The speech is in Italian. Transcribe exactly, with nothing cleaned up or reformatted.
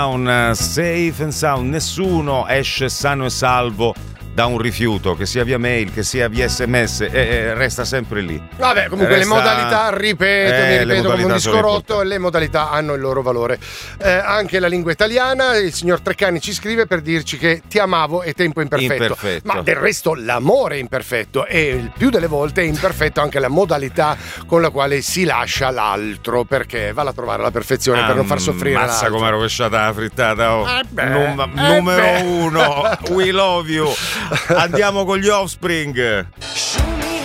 Un safe and sound, nessuno esce sano e salvo da un rifiuto, che sia via mail, che sia via sms, e, e resta sempre lì. Vabbè, comunque Resta... le modalità, ripeto, eh, mi ripeto come un disco rotto, importanti. le modalità hanno il loro valore. Eh, anche la lingua italiana, il signor Treccani ci scrive per dirci che ti amavo e tempo imperfetto. Imperfetto. Ma del resto l'amore è imperfetto e il più delle volte è imperfetto anche la modalità con la quale si lascia l'altro, perché va a trovare la perfezione Ah, per non far soffrire Mazza l'altro. come rovesciata la frittata, oh. Eh beh, Num- eh numero beh. uno, we love you. Andiamo con gli Offspring.